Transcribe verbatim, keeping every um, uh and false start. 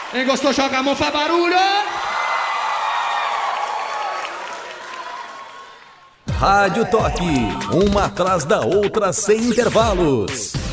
Quem gostou, joga a mão, faz barulho! Rádio Toque, uma atrás da outra sem intervalos.